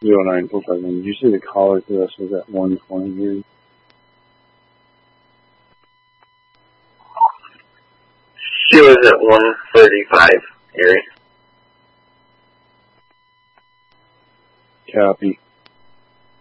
0947. Did you see the caller to us was at 120 here? She was at 135 area. Copy.